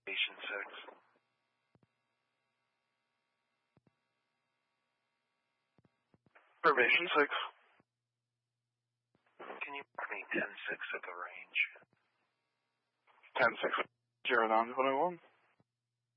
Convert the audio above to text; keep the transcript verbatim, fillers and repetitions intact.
Station six. Formation six. Can you put me ten six at the range? ten six. Zero nine one oh one.